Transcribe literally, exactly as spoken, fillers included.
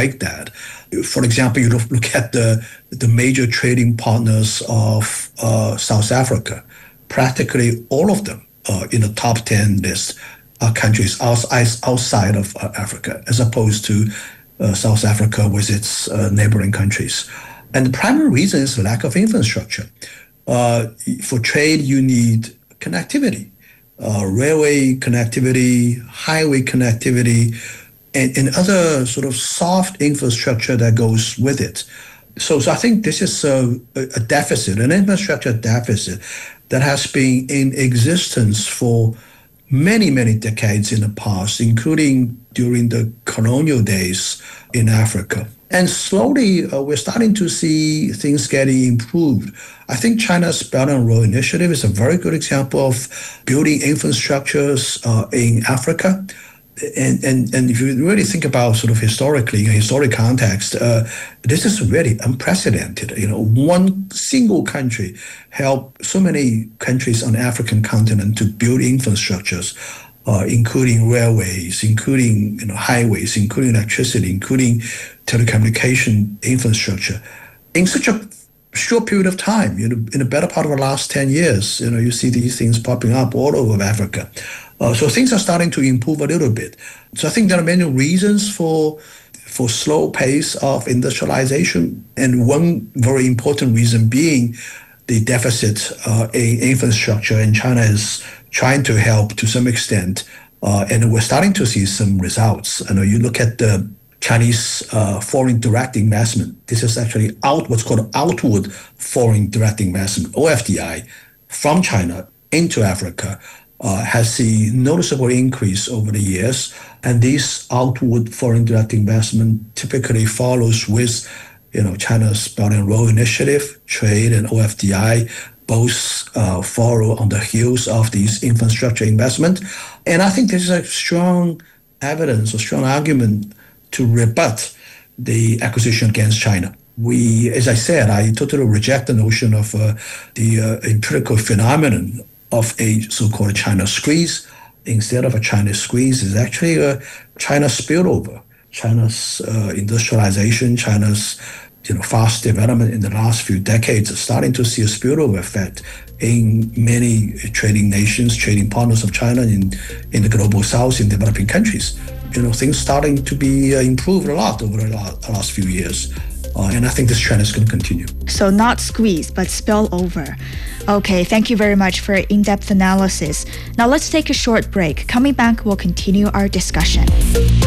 like that. For example, you look, look at the, the major trading partners of uh, South Africa. Practically all of them uh, in the top ten list are countries outside, outside of uh, Africa, as opposed to uh, South Africa with its uh, neighboring countries. And the primary reason is lack of infrastructure. Uh, for trade, you need connectivity, uh, railway connectivity, highway connectivity, and, and other sort of soft infrastructure that goes with it. So, so I think this is a, a deficit, an infrastructure deficit that has been in existence for many, many decades in the past, including during the colonial days in Africa. And slowly, uh, we're starting to see things getting improved. I think China's Belt and Road Initiative is a very good example of building infrastructures uh, in Africa. And, and and if you really think about sort of historically, in a historic context, uh, this is really unprecedented. You know, one single country helped so many countries on the African continent to build infrastructures, uh, including railways, including you know highways, including electricity, including telecommunication infrastructure, in such a short period of time. You know, in the better part of the last ten years, you know, you see these things popping up all over Africa. Uh, so things are starting to improve a little bit. So I think there are many reasons for for slow pace of industrialization, and one very important reason being the deficit uh, in infrastructure, and China is trying to help to some extent, uh, and we're starting to see some results. You know, you look at the Chinese uh, foreign direct investment. This is actually out what's called outward foreign direct investment, O F D I, from China into Africa. Uh, has seen noticeable increase over the years, and this outward foreign direct investment typically follows with, you know, China's Belt and Road Initiative, trade, and O F D I, both uh, follow on the heels of these infrastructure investment. And I think this is a strong evidence, a strong argument to rebut the accusation against China. We, as I said, I totally reject the notion of uh, the uh, empirical phenomenon of a so-called China squeeze. Instead of a China squeeze, is actually a China spillover. China's uh, industrialization, China's you know fast development in the last few decades is starting to see a spillover effect in many trading nations, trading partners of China in, in the global south, in developing countries. You know, things starting to be uh, improved a lot over the last, the last few years. Uh, and I think this trend is going to continue. So not squeeze, but spill over. Okay, thank you very much for in-depth analysis. Now let's take a short break. Coming back, we'll continue our discussion.